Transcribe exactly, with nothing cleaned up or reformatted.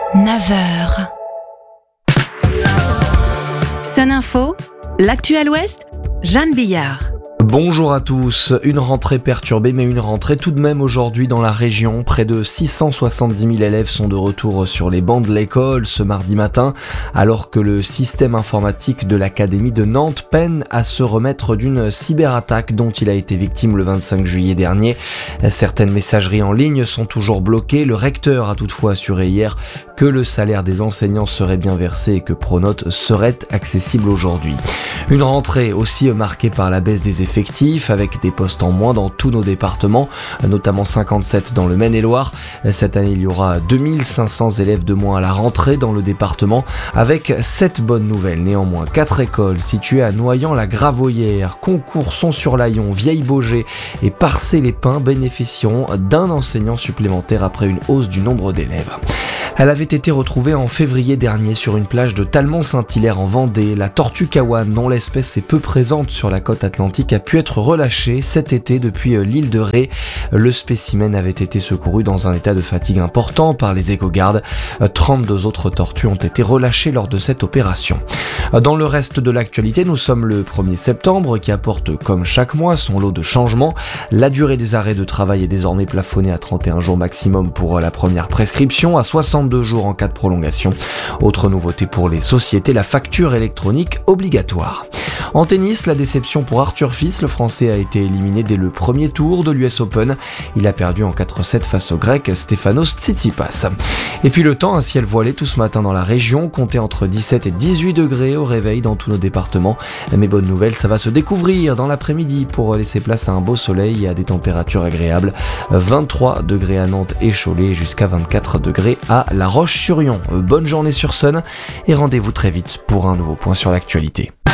neuf heures. Sun Info, l'actu à l'Ouest, Jeanne Billard. Bonjour à tous, une rentrée perturbée mais une rentrée tout de même aujourd'hui dans la région. Près de six cent soixante-dix mille élèves sont de retour sur les bancs de l'école ce mardi matin, alors que le système informatique de l'Académie de Nantes peine à se remettre d'une cyberattaque dont il a été victime le vingt-cinq juillet dernier. Certaines messageries en ligne sont toujours bloquées. Le recteur a toutefois assuré hier que le salaire des enseignants serait bien versé et que Pronote serait accessible aujourd'hui. Une rentrée aussi marquée par la baisse des effectifs, avec des postes en moins dans tous nos départements, notamment cinquante-sept dans le Maine-et-Loire. Cette année, il y aura deux mille cinq cents élèves de moins à la rentrée dans le département, avec sept bonnes nouvelles. Néanmoins, quatre écoles situées à Noyant-la-Gravoyère, Concourson-sur-Layon, Vieille-Baugé et Parcé-les-Pins bénéficieront d'un enseignant supplémentaire après une hausse du nombre d'élèves. Elle avait été retrouvée en février dernier sur une plage de Talmont-Saint-Hilaire en Vendée. La tortue kawan, dont l'espèce est peu présente sur la côte atlantique, a pu être relâchée cet été depuis l'île de Ré. Le spécimen avait été secouru dans un état de fatigue important par les éco-gardes. trente-deux autres tortues ont été relâchées lors de cette opération. Dans le reste de l'actualité, nous sommes le premier septembre qui apporte, comme chaque mois, son lot de changements. La durée des arrêts de travail est désormais plafonnée à trente et un jours maximum pour la première prescription, à soixante-deux jours en cas de prolongation. Autre nouveauté pour les sociétés, la facture électronique obligatoire. En tennis, la déception pour Arthur Fils, le Français a été éliminé dès le premier tour de l'U S Open. Il a perdu en quatre sept face au Grec Stefanos Tsitsipas. Et puis le temps, un ciel voilé tout ce matin dans la région, comptez entre dix-sept et dix-huit degrés au réveil dans tous nos départements. Mais bonne nouvelle, ça va se découvrir dans l'après-midi pour laisser place à un beau soleil et à des températures agréables. vingt-trois degrés à Nantes et Cholet, jusqu'à vingt-quatre degrés à La Roche-sur-Yon. Bonne journée sur Sun et rendez-vous très vite pour un nouveau point sur l'actualité.